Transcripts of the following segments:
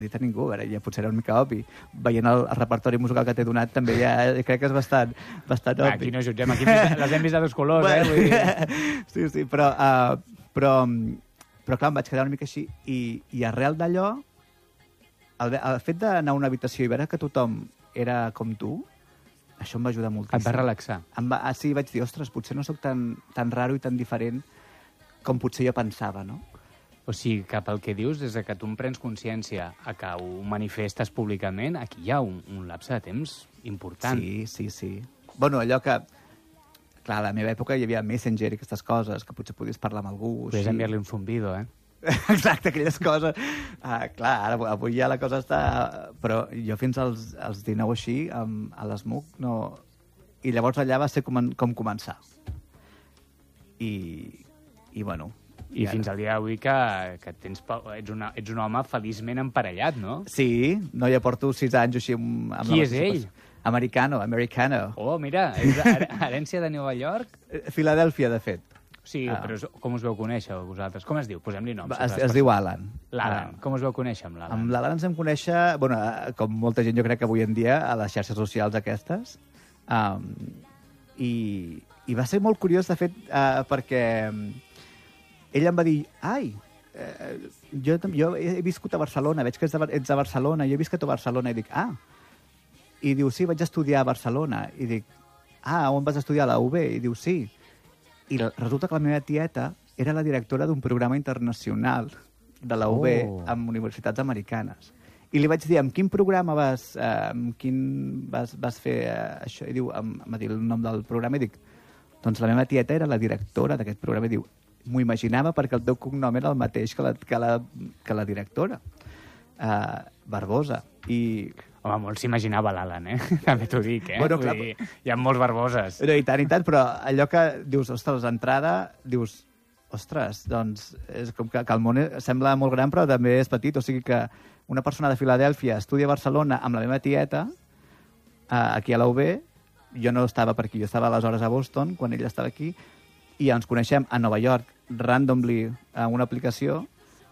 dit a ningú, a veure, ja potser era una mica obvi. Veient el repertori musical que t'he donat, també ja crec que és bastant obvi. Aquí no jutgem, aquí les hem vist de dos colors, Vull dir... Sí, però clar, em vaig quedar una mica així, i arrel d'allò, el fet d'anar a una habitació i veure que tothom era com tu, això em va ajudar moltíssim. Et va relaxar? Sí, vaig dir, ostres, potser no sóc tan raro i tan diferent com potser jo pensava, no? O sigui, que pel que dius, des que tu en prens consciència a que ho manifestes públicament, aquí hi ha un lapse de temps important. Sí. Bueno, allò que... Clar, a la meva època hi havia Messenger i aquestes coses, que potser podies parlar amb algú. Podries enviar-li un zumbido, Exacte, aquelles coses. Clar, avui ja la cosa està... Però jo fins als 19 així, a l'ESMUC, no... I llavors allà va ser com començar. I bueno... I fins al dia d'avui que ets un home feliçment emparellat, no? Sí, no, ja porto 6 anys així Qui és ell? Americano. Oh, mira, és herència de Nova York? Filadèlfia, de fet. Sí, però com us veu conèixer, vosaltres? Com es diu? Posem-li noms. Es diu Alan. L'Alan. Com us veu conèixer amb l'Alan? Amb l'Alan ens vam conèixer, bueno, com molta gent jo crec que avui en dia, a les xarxes socials aquestes. I va ser molt curiós, de fet, perquè... Ell em va dir, jo he viscut a Barcelona, veig que ets de Barcelona, jo he viscut a Barcelona, i dic, I diu, sí, vaig estudiar a Barcelona. I dic, on vas estudiar? A la UB? I diu, sí. I resulta que la meva tieta era la directora d'un programa internacional de la UB amb universitats americanes. I li vaig dir, amb quin programa vas fer això? I diu, em va dir el nom del programa, i dic, doncs la meva tieta era la directora d'aquest programa, i diu, m'ho imaginava perquè el teu cognom era el mateix que la directora, Barbosa. Home, molt s'imaginava l'Alan, També t'ho dic, Bueno, clar, dir, hi ha molts Barboses. No, i tant, però allò que dius, ostres, d'entrada, dius, ostres, doncs, és com que el món sembla molt gran, però també és petit, o sigui que una persona de Filadèlfia estudia a Barcelona amb la meva tieta, aquí a la UB, jo no estava per aquí, jo estava aleshores a Boston, quan ella estava aquí, i ens coneixem a Nova York, randomly, a una aplicació,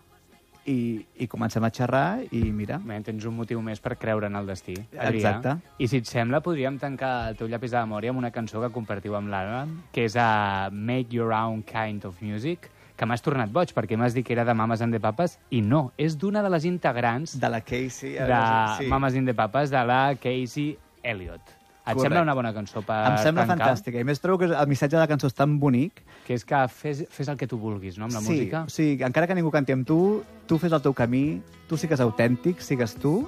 i comencem a xerrar, i mira... Tens un motiu més per creure en el destí, Adrià. Exacte. I si et sembla, podríem tancar el teu llapis de memòria amb una cançó que compartiu amb l'Alan, que és a Make Your Own Kind of Music, que m'has tornat boig, perquè m'has dit que era de Mamas and the Papas, i no, és d'una de les integrants... De la Casey. De Mamas and the Papas, de la Casey Elliott. Et sembla una bona cançó per tancar? Em sembla fantàstica. I més trobo que el missatge de la cançó és tan bonic... Que és que fes el que tu vulguis, no?, amb la música. Sí, encara que ningú canti amb tu fes el teu camí, tu sigues autèntic, sigues tu,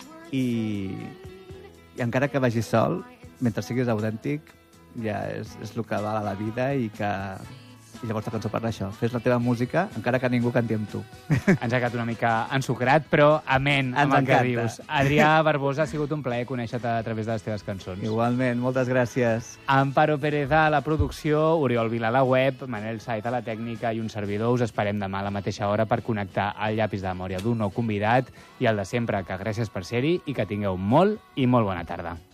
i encara que vagis sol, mentre siguis autèntic, ja és el que val a la vida, i llavors la cançó parla això. Fes la teva música, encara que ningú canti amb tu. Ens ha quedat una mica ensucrat, però amén amb el que dius. Adrià Barbosa, ha sigut un plaer conèixer-te a través de les teves cançons. Igualment, moltes gràcies. Amparo Pérez a la producció, Oriol Vila a la web, Manel Sait a la tècnica i un servidor. Us esperem demà a la mateixa hora per connectar el llapis de memòria d'un nou convidat i el de sempre, que gràcies per ser-hi i que tingueu molt i molt bona tarda.